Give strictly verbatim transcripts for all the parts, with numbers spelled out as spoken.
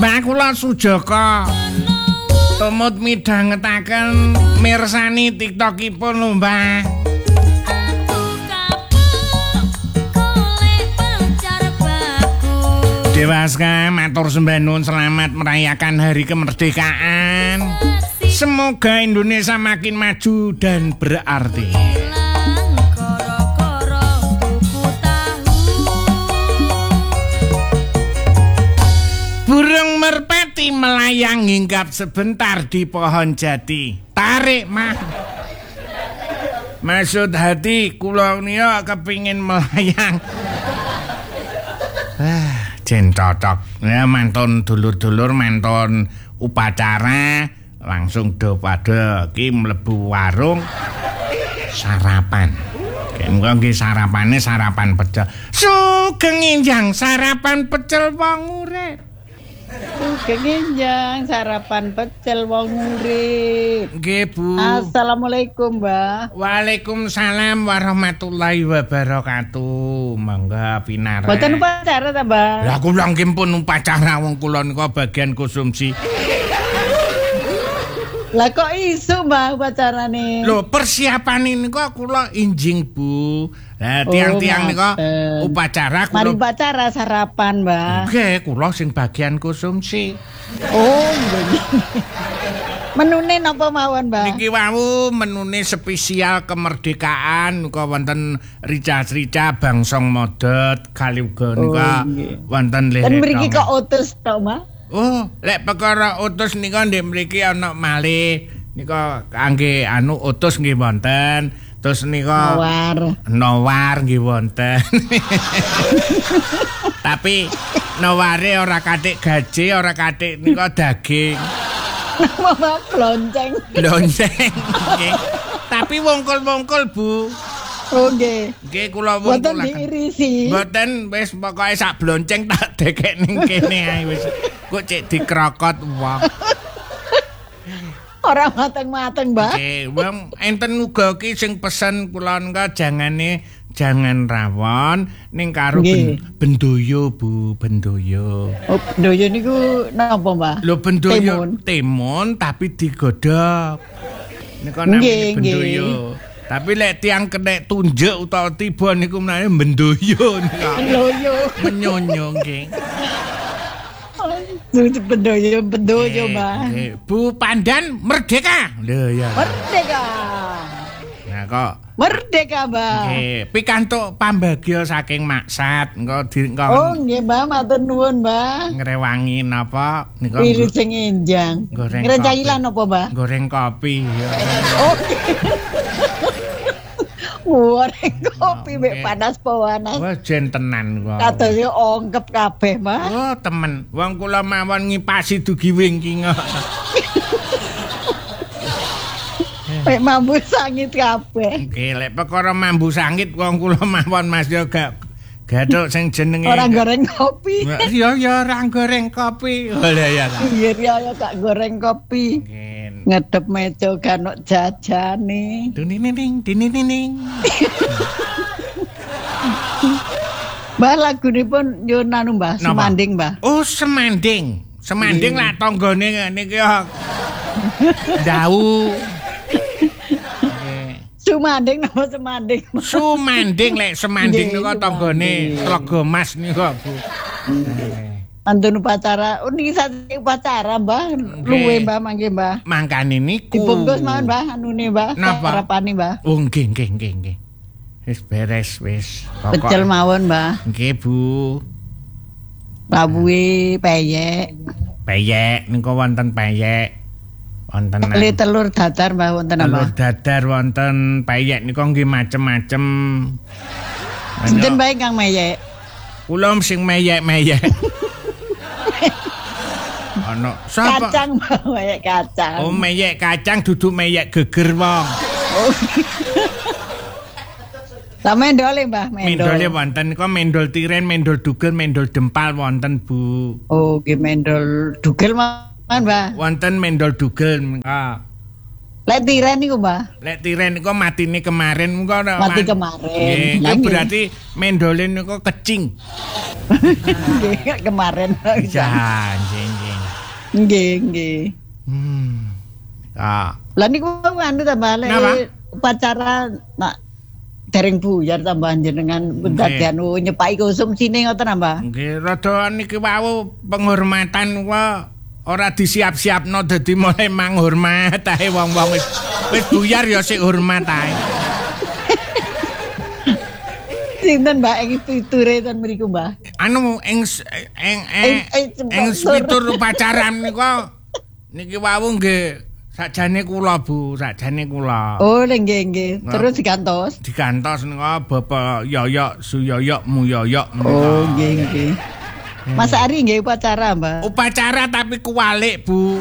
Mbah kula Sujaka. Tumut midhangetaken mirsani TikTokipun lho, Mbah. Dewaska matur sembah nuwun selamat merayakan hari kemerdekaan. Semoga Indonesia makin maju dan berarti. Burung merpati melayang hinggap sebentar di pohon jati. Tarik, Mah. Maksud hati kula niya kepingin melayang. Ah, jen cocok. Ya mantun dulur-dulur mantun upacara langsung do pada ki mlebu warung sarapan. Muga nggih sarapane sarapan pecel. Sugeng enjang sarapan pecel wong urip. Sugeng enjang sarapan pecel wong urip. Nggih, Bu. Assalamualaikum, Mbah. Waalaikumsalam warahmatullahi wabarakatuh. Mangga pinare. Boten upacara ta, Mbah? Lah kula nggih pun upacara wong kula nika bagian konsumsi. Lah kok isu, Mbah, upacarane? Lho, persiapan ini kok kula injing, Bu. Lah tiang-tiang nika upacara kula. Mari upacara sarapan, Mbah. Nggih, kula sing bagian konsumsi. Oh, nggih. Menune napa mawon, Mbah? Niki wau menune spesial kemerdekaan nika wonten rica-rica bangsong modot kali uga nika wonten lere. Dan mriki kok utus tok, Mbah? Oh, lek perkara utus nika ndek mriki ana malih nika kangge anu utus nggih wonten. Terus nika nawar. Nawar nggih wonten. Tapi naware ora kathik gaji, ora kathik nika daging. Nama blonceng. Blonceng. Nggih. Tapi wongkol-wongkol, Bu. Oh nggih. Nggih kula wongkol. Mboten diirisi. Mboten wis pokoke sak blonceng tak dekek ning kene ae wis. Kok cek dikrokot wong. Ora mateng-mateng, Mbak. Nggih, wong enten uga ki sing pesen kula nika jangane jangan rawon ning karo ben, bendoyo, Bu, bendoyo. Oh, bendoyo niku napa, Mbak? Lho bendoyo timun, timun tapi digodhog. Nika namine bendoyo. Tapi lek tiang kenek tunjuk utawa tiba niku menane bendoyo nika. Bendoyo. Menyonyo nggih. Bendoyo, bendoyo, Mbak. Bu Pandan merdeka. Lho ya. Merdeka. Nah kok merdeka, Mbak. Nggih, pikantuk pambagya saking maksat engko di engko. Oh, nggih, Mbak, matur nuwun, Mbak. Ngrewangi napa nika Wirid sing enjang. Ngrecailan napa, Mbak? Goreng kopi ya. Oh. Goreng kopi mek panas panas. Wah, jen tenan kok. Katanya ongkep kabeh, Mbak. Oh, temen. Wong kula mawon ngipasi dugi wingking kok. Mek mambu sangit kabeh. Nggih, lek perkara mambu sangit wong kula mawon Mas yo gak gathuk sing jenenge ora goreng kopi. Iya ya ora goreng kopi. Oh ya ya. Iya ya gak goreng kopi. Nggih. Ngedep meja kan jajane. Dinining dinining. Mbah lagunipun yo nanu Mbah, Semanding, Mbah. Oh, Semanding. Semanding lah tanggane niki yo. Dawu. Sumanding napa Semanding? Sumanding lek Semanding niku tanggane Tlaga Mas niku, Bu. Antun upacara, oh niki sate upacara, Mbah. Luwe, Mbah, mangke, Mbah. Mangkane niku. Dibungkus mawon, Mbah, anune, Mbah. Sarapane, Mbah. Oh, nggih, nggih, nggih, nggih. Wis beres, wis. Pecel mawon, Mbah. Nggih, Bu. Rawuhe peyek. Peyek niku wonten peyek. Wonten telur dadar, Mbah, wonten apa? Telur dadar wonten peyek niku nggih macem-macem. Sinten bae Kang meyek? Kula sing meyek-meyek. Ana sapa? Kacang, meyek kacang. Oh, meyek kacang dudu meyek geger wong. Oh. Lah mendole, Mbah, mendol. Mendole wonten kok mendol tiren, mendol dugel, mendol dempal wonten, Bu. Oh, nggih mendol dugel mawon, Mbah. Wonten mendol dugel. Ah. Lek tiren niku, Mbah. Lek tiren niku matine kemarin engko mati kemarin. Nggih, berarti mendole niku kecing. Nggih, kemarin. Ya, nggih, nggih. Nggih, nggih. Hmm. Ah. Lah niku anu tambah lek upacara nak dereng buyar tambah jenengan dadi anu nyepaki konsumsine ngoten Mbah. Nggih, rada niki wau penghormatan kok ora disiap-siapno dadi mulai manghormat ae wong-wong wis wis buyar ya sik hormat ae. Sinten Mbah ing piture ten mriku Mbah? Anu ing ing ing pitur upacara niku niki wau nggih sakjane kula Bu, sakjane kula. Oh, nggih nggih. Terus digantos. Digantos nika Bapak Yoyok Suyoyok Muyoyok menika. Oh, nggih nggih. Mas Ari nggih upacara, Mbak. Upacara tapi kuwalik, Bu.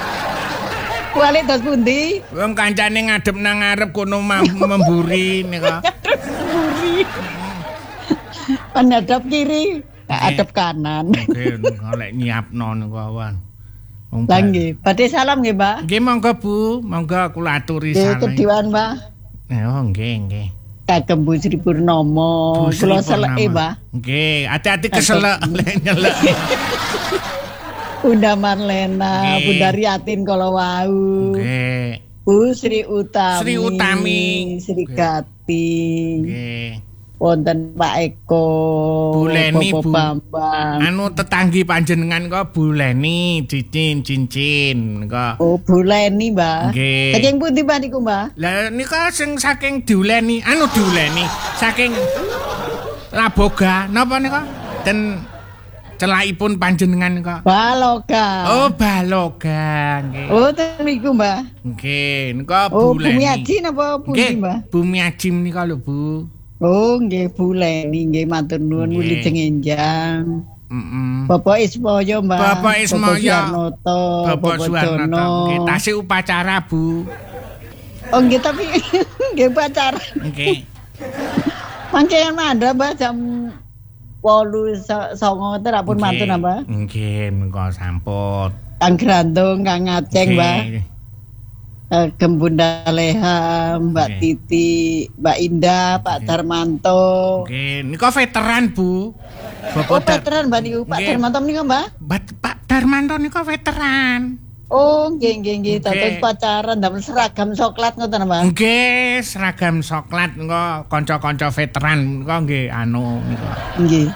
Kuwalik dos pundi? Wong kancane ngadep nang ngarep kono memburi nika. Memburi. Penadap kiri, adep kanan. Oke, golek nyiapno nika wan. Lah nggih, badhe salam nggih, Mbak. Nggih monggo Bu, monggo kula aturi salam. salam. Kediwan, Mbak. Oh, nggih, nggih. Kagem Bu Sri Purnomo, kula seleke, Mbak. Nggih, hati-hati keselek nyelek. Bunda Marlena, okay. Bunda Riatin kalau wau. Nggih. Bu Sri Utami. Sri Utami, Sri Kati. Nggih. Wonten Pak Eko, Bu Leni, Bu Bambang. Anu tetanggi panjenengan kok Bu Leni, cincin cincin kok. Oh, Bu Leni, Mbak. Nggih. Saking pundi Mbak niku, Mbak? Lah nika sing saking diuleni, anu diuleni, saking Laboga, napa nika? Den celakipun panjenengan kok. Baloga. Oh, Baloga, nggih. Oh, ten niku, Mbak. Nggih, nika Bu Bu Leni. Oh, Bumi Aji napa pundi, Mbak? Bumi Aji nika lho, Bu. Oh, nggih Bu Leni, nggih matur nuwun wilujeng enjang. Heeh. Bapak Ismoyo, Mbak. Bapak Ismoyo. Suwarnoto, Bapak Suwarnoto. Nggih, tasih upacara, Bu. Oh, nggih tapi nggih upacara. Nggih. Mangke mandha, Mbak, jam wolu songo terapun mantun, Mbak. Nggih, menika sampun. Kang Grandong, Kang Aceng, Mbak. Gembunda Leha, Mbak okay. Titi, Mbak Indah, Pak okay. Darmanto. Oke, okay. Nika veteran, Bu. Bapak oh, veteran Mbak niku, Pak okay. Darmanto niku, Mbak? Pak Darmanto niku veteran. Oh, nggih nggih nggih, dados pacaran damel seragam coklat ngoten, Mbak. Nggih, seragam coklat niku kanca-kanca veteran niku nggih anu niku. Nggih.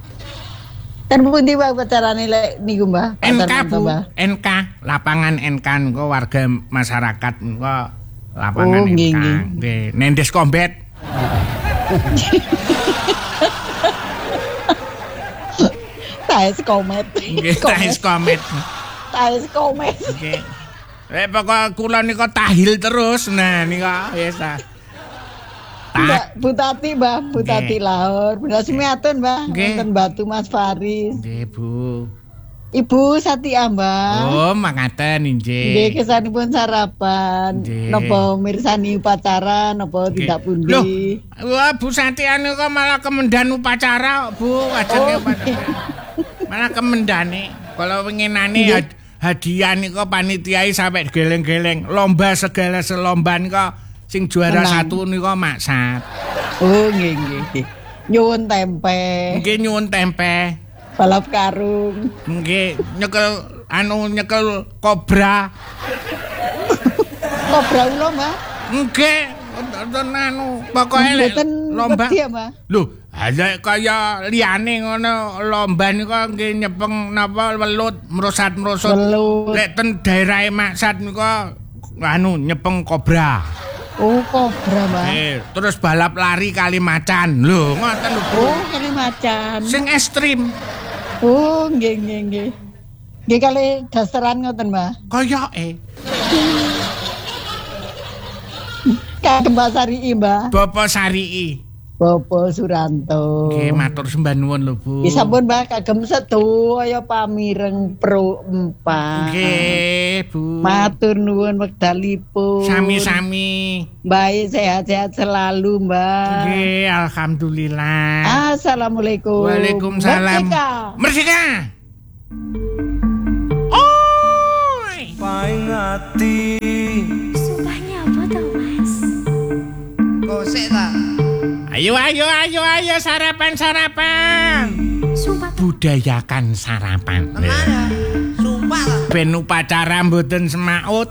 Ten pundi Pak pacarane lek niku, Mbah? N K, Bu. N K, lapangan N K niku warga masyarakat niku lapangan oh, N K. Nggih, nggih. Nendes Combat. Taes Komet. Nggih, Taes Komet. Taes Komet. Nggih. Lek pokok kula niku tahil terus. Nah, niku wis ta. Mbak Butati, Mbak Butati Lahor. Bunda Sumiatun, Mbak. Wonten Batu Mas Faris. Nggih, Bu. Ibu Satia, Mbak. Oh, mangaten nggih. Nggih, kesanipun sarapan. Napa mirsani upacara napa tidak pundi? Loh, wah Bu Satia niku malah kemendan upacara, Bu. Ajenge upacara. Malah kemendane. Kalau pengenane hadiah niku panitiai sampai geleng-geleng. Lomba segala selomban kok. Sing juara Menang. Satu niku maksat. Oh, nggih nggih. Nyuwun tempe. Nggih nyuwun tempe. Balap karung. Nggih nyekel anu nyekel kobra. Kobra ulo, Mbak? Nggih, anu pokoke lomba. Lho, ada kaya liyane ngono lomba niku nggih nyepeng napa welut merosat-merosot. Lek ten daerahe maksat niku anu nyepeng kobra. Oh, kobra, Mbak. Eh, terus balap lari kali macan. Lho, ngoten lho. Oh, kali macan. Sing ekstrim. Oh, nggih nggih nggih. Nggih kali dasaran ngoten, Mbak. Koyoke. Kagem Mbak Sarii, Mbak. Bapak Sarii. Bapak Suranto. Nggih, matur sembah nuwun lho, Bu. Nggih sampun, Mbak, kagem sedaya pamireng Pro empat. Nggih, Bu. Matur nuwun wekdalipun. Sami-sami. Baik, sehat-sehat selalu, Mbak. Nggih, alhamdulillah. Assalamualaikum. Waalaikumsalam. Merdeka. Merdeka. Oi. Pangati. Sumpahnya apa tau, Mas? Gosek ta. Ayo, ayo, ayo, ayo, sarapan, sarapan. Sumpah. Budayakan sarapan. Mana? Sumpah lah. ben upacara mboten semaut.